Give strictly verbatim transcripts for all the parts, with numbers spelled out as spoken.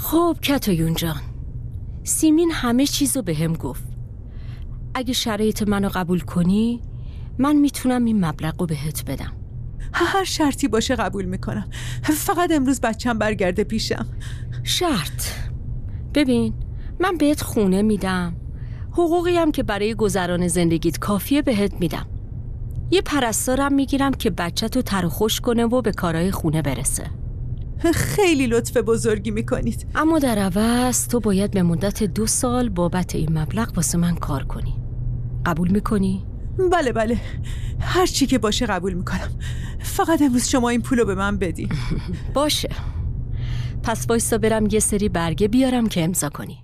خب کتایون جان، سیمین همه چیزو به هم گفت. اگه شرایط منو قبول کنی من میتونم این مبلغو بهت بدم. هر شرطی باشه قبول میکنم، فقط امروز بچم برگرده پیشم. شرط؟ ببین من بهت خونه میدم، حقوقی هم که برای گذران زندگیت کافیه بهت میدم. یه پرستارم میگیرم که بچه‌تو تر و خوش کنه و به کارهای خونه برسه. خیلی لطف بزرگی میکنید. اما در عوض تو باید به مدت دو سال بابت این مبلغ واسه من کار کنی. قبول میکنی؟ بله بله، هر چی که باشه قبول میکنم. فقط امروز شما این پولو به من بدی. باشه، پس وایستا برم یه سری برگه بیارم که امضا کنی.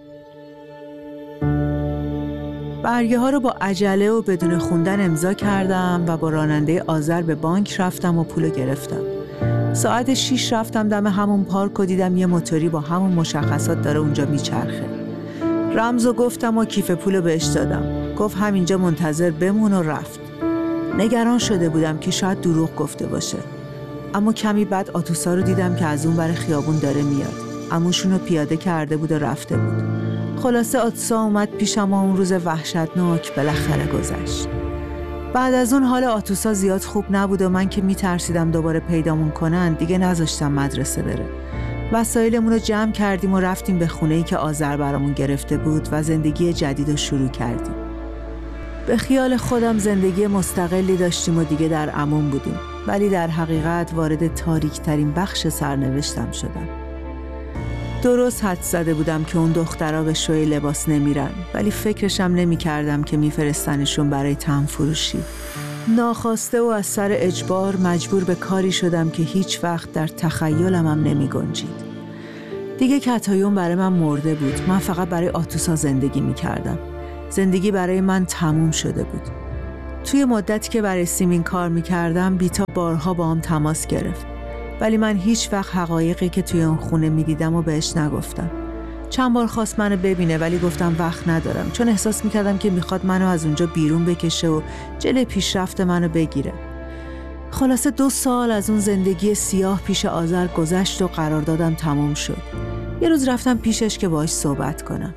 برگه ها رو با عجله و بدون خوندن امضا کردم و با راننده آذر به بانک رفتم و پولو گرفتم. ساعت شیش رفتم دم همون پارک و دیدم یه موتوری با همون مشخصات داره اونجا میچرخه. رمزو گفتم و کیف پولو بهش دادم. گفت همینجا منتظر بمون و رفت. نگران شده بودم که شاید دروغ گفته باشه، اما کمی بعد آتوسا رو دیدم که از اون ور خیابون داره میاد. عموشونو پیاده کرده بود و رفته بود. خلاصه آتوسا اومد پیشم و اون روز وحشتناک بالاخره گذشت. بعد از اون حال آتوسا زیاد خوب نبود و من که میترسیدم دوباره پیدامون کنن دیگه نذاشتم مدرسه بره. وسایلمون رو جمع کردیم و رفتیم به خونه‌ای که آذر برامون گرفته بود و زندگی جدید رو شروع کردیم. به خیال خودم زندگی مستقلی داشتیم و دیگه در امان بودیم، ولی در حقیقت وارد تاریک ترین بخش سرنوشتم شدم. درست حد زده بودم که اون دخترها به شوی لباس نمیرن، ولی فکرشم نمی کردم که میفرستنشون برای تن فروشی. ناخواسته و از سر اجبار مجبور به کاری شدم که هیچ وقت در تخیلم هم نمی گنجید. دیگه کتایون برای من مرده بود، من فقط برای آتوسا زندگی می کردم. زندگی برای من تموم شده بود. توی مدتی که برای سیمین کار می کردم بیتا بارها با هم تماس گرفت، ولی من هیچ وقت حقایقی که توی اون خونه می دیدم و بهش نگفتم. چند بار خواست منو ببینه ولی گفتم وقت ندارم، چون احساس می کردم که میخواد منو از اونجا بیرون بکشه و جلوی پیشرفت منو بگیره. خلاصه دو سال از اون زندگی سیاه پیش آذر گذشت و قراردادم تموم شد. یه روز رفتم پیشش که باهاش صحبت کنم.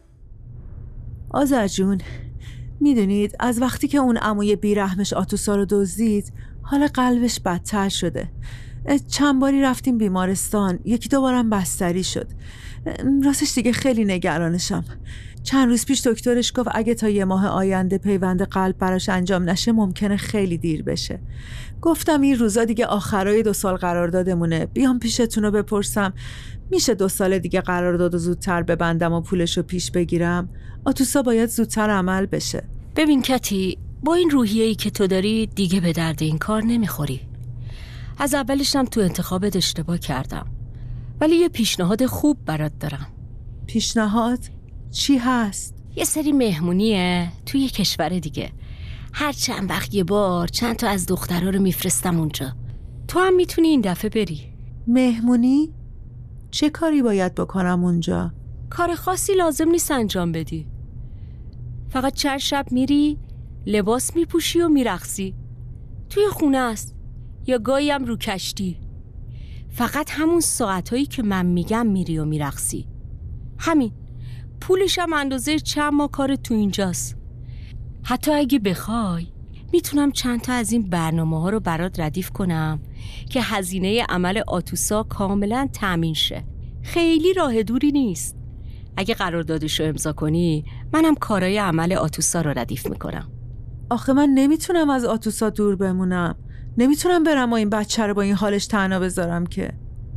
آذر جون، میدونید از وقتی که اون عموی بیرحمش آتوسا رو دزدید حال قلبش بدتر شده. چند باری رفتیم بیمارستان، یکی دو بارم بستری شد. راستش دیگه خیلی نگرانشم. چند روز پیش دکترش گفت اگه تا یه ماه آینده پیوند قلب براش انجام نشه ممکنه خیلی دیر بشه. گفتم این روزا دیگه آخرای دو سال قراردادمونه، بیام پیشتون رو بپرسم میشه دو سال دیگه قرارداد زودتر ببندم و پولشو پیش بگیرم؟ آتوسا باید زودتر عمل بشه. ببین کتی، با این روحیه‌ای که تو داری دیگه به درد این کار نمیخوری. از اولش هم تو انتخابت اشتباه کردم، ولی یه پیشنهاد خوب برات دارم. پیشنهاد؟ چی هست؟ یه سری مهمونیه توی یه کشور دیگه. هر چند وقت یه بار چند تا از دخترها رو میفرستم اونجا. تو هم میتونی این دفعه بری. مهمونی؟ چه کاری باید بکنم اونجا؟ کار خاصی لازم نیست انجام بدی. فقط چند شب میری، لباس میپوشی و میرقصی. توی خونه است یا گاهی هم رو کشتی. فقط همون ساعتایی که من میگم میری و میرقصی. همین. پولش هم اندازه چند ماه کار تو اینجاست. حتی اگه بخوای میتونم چند تا از این برنامه ها رو برات ردیف کنم که هزینه عمل آتوسا کاملا تامین شه. خیلی راه دوری نیست. اگه قراردادش رو امضا کنی منم کارای عمل آتوسا رو ردیف میکنم. آخه من نمیتونم از آتوسا دور بمونم. نمیتونم برم و این بچه رو با این حالش تنها بذارم که.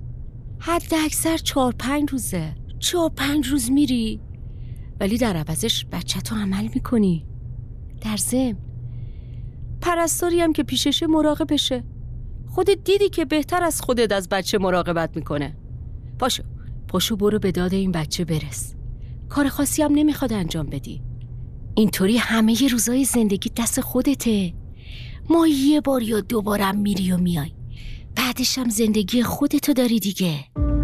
حد اکثر چهار پنج روزه. چهار پنج روز میری ولی در عوضش بچه تو عمل میکنی. در ضمن پرستاری هم که پیششه مراقبشه. خودت دیدی که بهتر از خودت از بچه مراقبت میکنه. پاشو پاشو برو به داد این بچه برس. کار خاصی هم نمیخواد انجام بدی. اینطوری همه ی روزای زندگی دست خودته. ما یه بار یا دو بارم میری و میای، بعدش هم زندگی خودتو داری دیگه.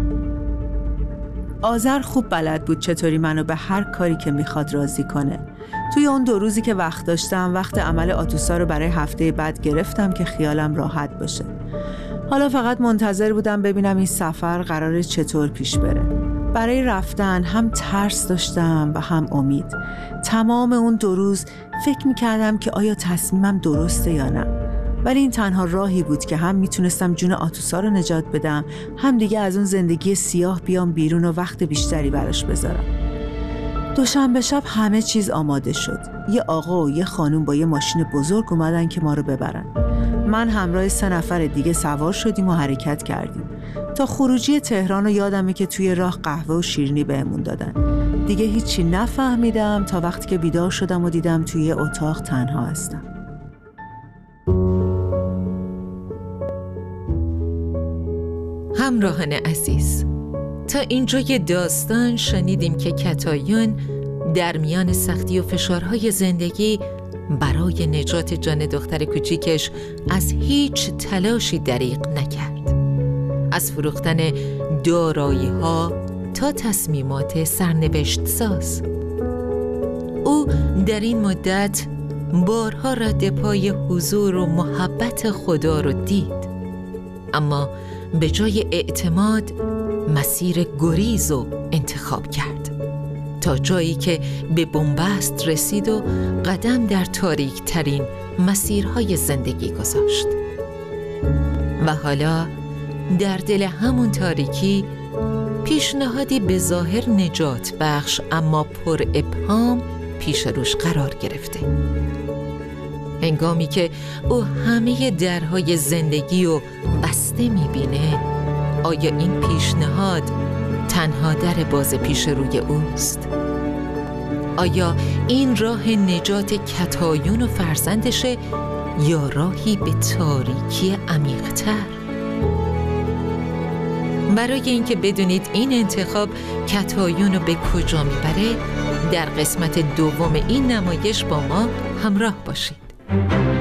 آذر خوب بلد بود چطوری منو به هر کاری که میخواد راضی کنه. توی اون دو روزی که وقت داشتم وقت عمل آتوسا رو برای هفته بعد گرفتم که خیالم راحت باشه. حالا فقط منتظر بودم ببینم این سفر قراره چطور پیش بره. برای رفتن هم ترس داشتم و هم امید. تمام اون دو روز فکر میکردم که آیا تصمیمم درسته یا نه، ولی این تنها راهی بود که هم میتونستم جون آتوسا رو نجات بدم، هم دیگه از اون زندگی سیاه بیام بیرون و وقت بیشتری براش بذارم. دوشنبه شب همه چیز آماده شد. یه آقا و یه خانوم با یه ماشین بزرگ اومدن که ما رو ببرن. من همراه سه نفر دیگه سوار شدیم و حرکت کردیم. تا خروجی تهران رو یادمه که توی راه قهوه و شیرینی بهمون دادن. دیگه هیچی نفهمیدم تا وقتی که بیدار شدم و دیدم توی اتاق تنها هستم. همراهان عزیز، تا اینجای داستان شنیدیم که کتایون در میان سختی و فشارهای زندگی برای نجات جان دختر کوچیکش از هیچ تلاشی دریغ نکرد. از فروختن دارایی‌ها تا تصمیمات سرنوشت ساز. او در این مدت بارها رد پای حضور و محبت خدا رو دید، اما به جای اعتماد مسیر گریز رو انتخاب کرد تا جایی که به بنبست رسید و قدم در تاریک ترین مسیرهای زندگی گذاشت. و حالا در دل همون تاریکی پیشنهادی به ظاهر نجات بخش اما پر ابهام پیش روش قرار گرفته. هنگامی که او همه درهای زندگی رو بسته می‌بینه، آیا این پیشنهاد تنها در باز پیش روی اوست؟ آیا این راه نجات کتایون و فرزندشه یا راهی به تاریکی عمیق‌تر؟ برای اینکه بدونید این انتخاب کتایون رو به کجا میبره، در قسمت دوم این نمایش با ما همراه باشید.